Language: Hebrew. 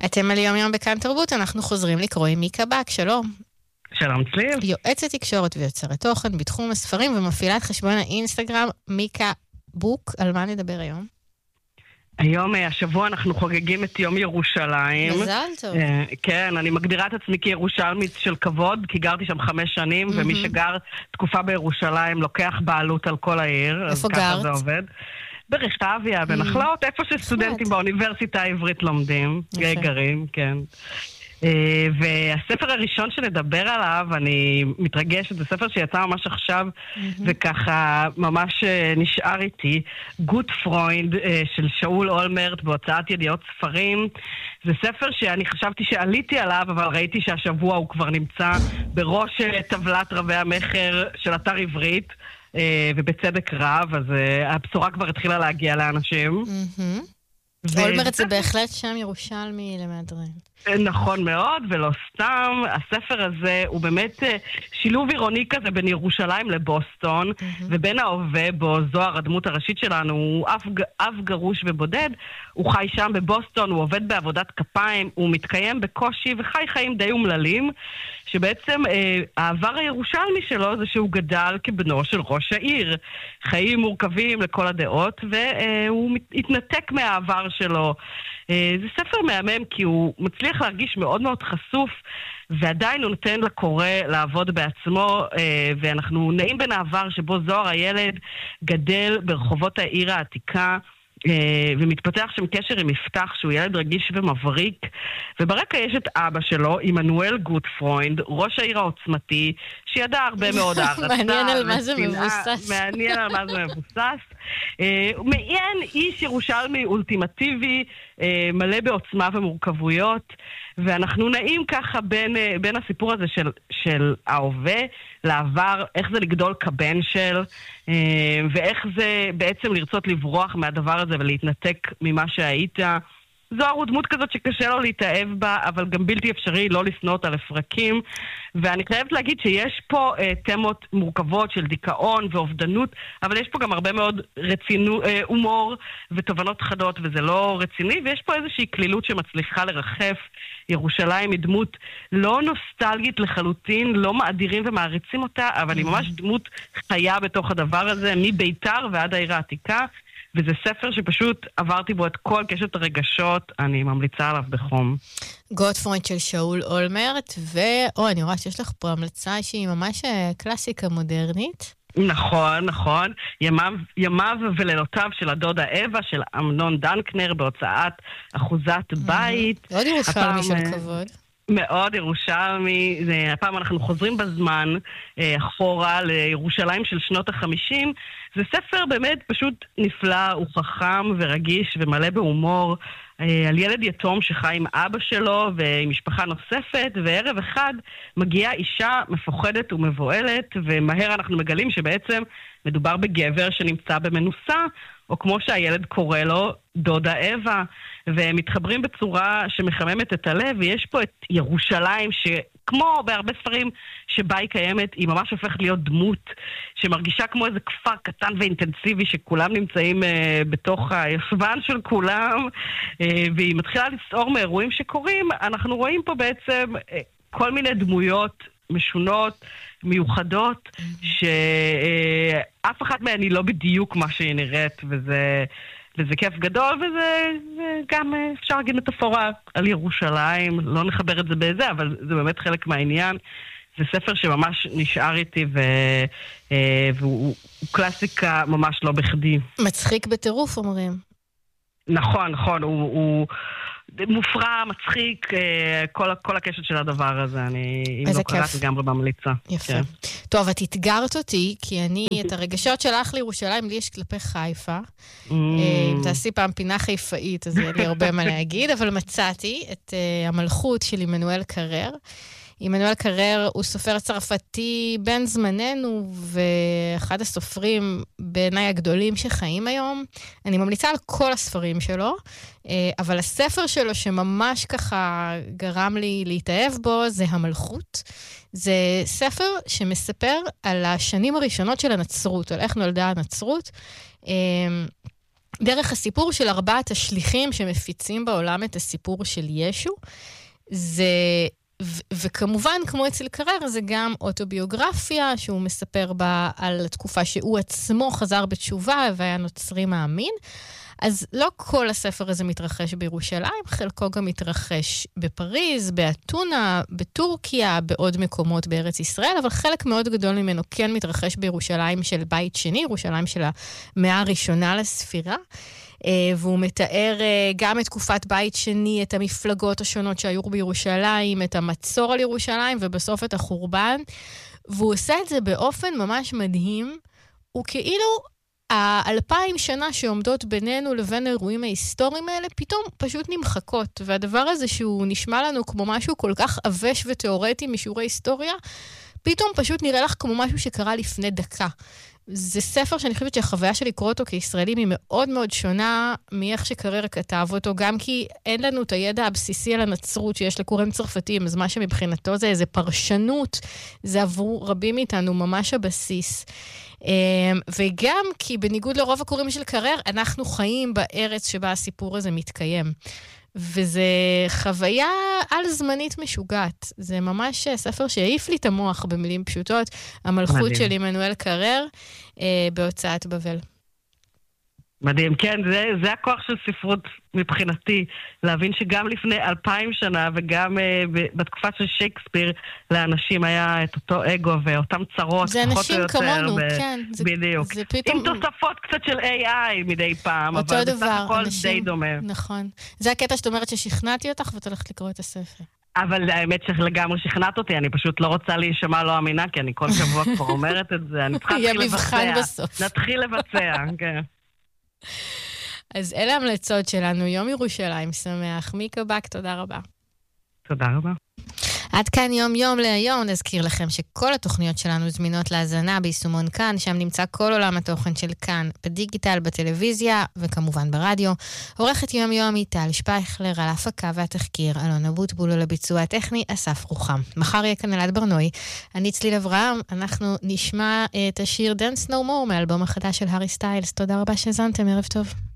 אתם על יום יום בכאן תרבות, אנחנו חוזרים לקרוא עם מיקה בק, שלום. שלום צליל. יועצת תקשורת ויוצרת תוכן בתחום הספרים ומפעילת חשבון האינסטגרם מיקה בוק. על מה נדבר היום? היום, השבוע אנחנו חוגגים את יום ירושלים. מזל טוב. כן, אני מגדירה את עצמי כירושלמית של כבוד, כי גרתי שם 5 שנים, ומי שגר תקופה בירושלים לוקח בעלות על כל העיר. איפה גרת? אז ככה זה עובד. ברחביה, בנחלות, איפה שסטודנטים באוניברסיטה העברית לומדים, גרים, כן. והספר הראשון שנדבר עליו, אני מתרגשת, זה ספר שיצא ממש עכשיו, וככה ממש נשאר איתי, גוט פרוינד של שאול אולמרט בהוצאת ידיעות ספרים. זה ספר שאני חשבתי שעליתי עליו, אבל ראיתי שהשבוע הוא כבר נמצא בראש טבלת רבי המחר של אתר עברית, ובצדק רב, אז הבשורה כבר התחילה להגיע לאנשים. אולמרט זה בהחלט שם ירושלמי למהדרין. נכון מאוד, ולא סתם. הספר הזה הוא באמת שילוב עירוני כזה בין ירושלים לבוסטון, ובין ההווה בו זוהר, הדמות הראשית שלנו, הוא אף גרוש ובודד. הוא חי שם בבוסטון, הוא עובד בעבודת כפיים, הוא מתקיים בקושי וחי חיים די אומללים, שבעצם העבר הירושלמי שלו זה שהוא גדל כבנו של ראש העיר. חיים מורכבים לכל הדעות, והוא התנתק מהעבר שלו. זה ספר מהמם כי הוא מצליח להרגיש מאוד מאוד חשוף, ועדיין הוא נותן לקורא לעבוד בעצמו, ואנחנו נעים בין העבר שבו זוהר הילד גדל ברחובות העיר העתיקה, ומתפתח שם קשר עם מפתח שהוא ילד רגיש ומבריק, וברקע יש את אבא שלו, עמנואל גוטפרוינד, ראש העיר העוצמתי, שידע הרבה מאוד הערצה. מעניין על מה זה מבוסס. מעניין על מה זה מבוסס. הוא מעין איש ירושלמי אולטימטיבי, מלא בעוצמה ומורכבויות, ואנחנו נעים ככה בין הסיפור הזה של ההווה לעבר, איך זה לגדול כבן של, ואיך זה בעצם לרצות לברוח מהדבר הזה ולהתנתק ממה שהיית. זוהר הוא דמות כזאת שקשה לו להתאהב בה, אבל גם בלתי אפשרי לא לשנוא אותה לפרקים. ואני חייבת להגיד שיש פה תמות מורכבות של דיכאון ואובדנות, אבל יש פה גם הרבה מאוד הומור ותובנות חדות, וזה לא רציני, ויש פה איזושהי כלילות שמצליחה לרחף. ירושלים היא דמות לא נוסטלגית לחלוטין, לא מאדירים ומעריצים אותה, אבל היא ממש דמות חיה בתוך הדבר הזה, מביתר ועד העיר העתיקה. וזה ספר שפשוט עברתי בו את כל קשת הרגשות, אני ממליצה עליו בחום. גוטפרוינד של שאול אולמרט, אני רואה שיש לך פה המלצה שהיא ממש קלאסיקה מודרנית. נכון, נכון. ימיו ולילותיו של הדודה אווה, של אמנון דנקנר, בהוצאת אחוזת בית. מאוד ירושלמי של כבוד. מאוד ירושלמי. הפעם אנחנו חוזרים בזמן אחורה לירושלים של שנות ה-50. זה ספר באמת פשוט נפלא, הוא חכם ורגיש ומלא בהומור, על ילד יתום שחי עם אבא שלו ועם משפחה נוספת, וערב אחד מגיעה אישה מפוחדת ומבועלת, ומהר אנחנו מגלים שבעצם מדובר בגבר שנמצא במנוסה, או כמו שהילד קורא לו, דודה אווה, והם מתחברים בצורה שמחממת את הלב, ויש פה את ירושלים שכמו בהרבה ספרים שבה היא קיימת, היא ממש הופכת להיות דמות שמרגישה כמו איזה כפר קטן ואינטנסיבי שכולם נמצאים בתוך הישבן של כולם, והיא מתחילה לסעור מאירועים שקורים. אנחנו רואים פה בעצם כל מיני דמויות משונות, מיוחדות, שאף אחת מהן היא לא בדיוק מה שהיא נראית, וזה כיף גדול, וזה גם אפשר להגיד מטאפורה על ירושלים, לא נחבר את זה בזה, אבל זה באמת חלק מהעניין. זה ספר שממש נשאר איתי, והוא קלאסיקה ממש לא בכדי. מצחיק בטירוף, אומרים. נכון, נכון, הוא מופרע, מצחיק, כל הקשת של הדבר הזה, אם לא קראת לגמרי במליצה. יפה. טוב, את התגרת אותי, כי אני, את הרגשות שלך לירושלים, לי יש כלפי חיפה. אם תעשי פעם פינה חיפאית, אז יהיה לי הרבה מה להגיד, אבל מצאתי את המלכות של עמנואל קרר. עמנואל קרר הוא סופר צרפתי בן זמננו, ואחד הסופרים בעיניי הגדולים שחיים היום. אני ממליצה על כל הספרים שלו, אבל הספר שלו שממש ככה גרם לי להתאהב בו, זה המלכות. זה ספר שמספר על השנים הראשונות של הנצרות, על איך נולדה הנצרות, דרך הסיפור של 4 השליחים שמפיצים בעולם את הסיפור של ישו. וכמובן, כמו אצל קרר, זה גם אוטוביוגרפיה, שהוא מספר בה על התקופה שהוא עצמו חזר בתשובה והיה נוצרי מאמין. אז לא כל הספר הזה מתרחש בירושלים, חלקו גם מתרחש בפריז, באתונה, בטורקיה, בעוד מקומות בארץ ישראל, אבל חלק מאוד גדול ממנו כן מתרחש בירושלים של בית שני, ירושלים של המאה הראשונה לספירה, והוא מתאר גם את תקופת בית שני, את המפלגות השונות שהיו בירושלים, את המצור על ירושלים, ובסוף את החורבן, והוא עושה את זה באופן ממש מדהים, הוא כאילו 2000 שנה שעומדות בינינו לבין האירועים ההיסטוריים האלה, פתאום פשוט נמחקות, והדבר הזה שהוא נשמע לנו כמו משהו כל כך עבש ותיאורטי משיעורי היסטוריה, פתאום פשוט נראה לך כמו משהו שקרה לפני דקה. זה ספר שאני חושבת שהחוויה של לקרוא אותו כישראלים היא מאוד מאוד שונה מאיך שקרר כתב אותו, גם כי אין לנו את הידע הבסיסי על הנצרות שיש לקוראים צרפתיים, אז מה שמבחינתו זה איזה פרשנות, זה עבור רבים מאיתנו ממש הבסיס. וגם כי בניגוד לרוב הקוראים של קרר, אנחנו חיים בארץ שבה הסיפור הזה מתקיים. וזה חוויה על זמנית משוגעת. זה ממש ספר שהעיף לי את המוח במילים פשוטות, המלכות של עמנואל קרר בהוצאת בבל. מדהים, כן, זה הכוח של ספרות מבחינתי, להבין שגם לפני 2000 שנה וגם בתקופה של שייקספיר, לאנשים היה את אותו אגו ואותם צרות, זה אנשים כמונו, כן. בדיוק. עם תוספות קצת של AI מדי פעם, אבל בסך הכל די דומה. נכון. זה הקטע שאת אומרת ששכנעתי אותך ואת הולכת לקרוא את הספר. אבל האמת שלגמרי שכנעת אותי, אני פשוט לא רוצה להישמע לא אמינה, כי אני כל שבוע כבר אומרת את זה, אני צריכה להתחיל לבצע. נתחיל לבצע, כן. אז אלה המלצות שלנו, יום ירושלים שמח. מיקה בק, תודה רבה. תודה רבה. עד כאן יום יום להיום, נזכיר לכם שכל התוכניות שלנו זמינות להזנה ביישומון כאן, שם נמצא כל עולם התוכן של כאן, בדיגיטל, בטלוויזיה וכמובן ברדיו. עורכת יום יום היא טל שפייכלר, על ההפקה והתחקיר, אלון אבוטבול, לביצוע הטכני, אסף רוחם. מחר יהיה כאן אלעד ברנועי, אני צליל אברהם, אנחנו נשמע את השיר Dance No More מאלבום החדש של הארי סטיילס. תודה רבה שהזנתם, ערב טוב.